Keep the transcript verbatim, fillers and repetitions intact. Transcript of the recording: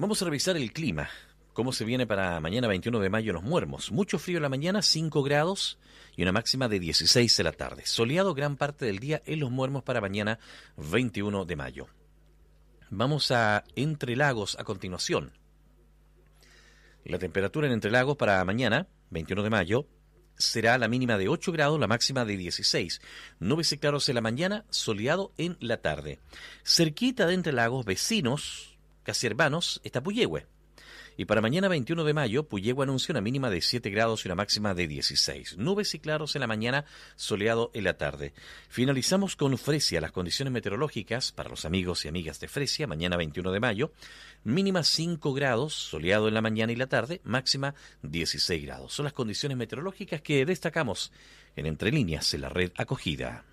Vamos a revisar el clima. ¿Cómo se viene para mañana veintiuno de mayo en Los Muermos? Mucho frío en la mañana, cinco grados y una máxima de dieciséis en la tarde. Soleado gran parte del día en Los Muermos para mañana veintiuno de mayo. Vamos a Entre Lagos a continuación. La temperatura en Entre Lagos para mañana, veintiuno de mayo, será la mínima de ocho grados, la máxima de dieciséis. Nubes y claros en la mañana, soleado en la tarde. Cerquita de Entre Lagos, vecinos, casi hermanos, está Puyehue. Y para mañana veintiuno de mayo, Puyehue anuncia una mínima de siete grados y una máxima de dieciséis. Nubes y claros en la mañana, soleado en la tarde. Finalizamos con Fresia. Las condiciones meteorológicas para los amigos y amigas de Fresia, mañana veintiuno de mayo, mínima cinco grados, soleado en la mañana y la tarde, máxima dieciséis grados. Son las condiciones meteorológicas que destacamos en Entre Líneas en la red Acogida.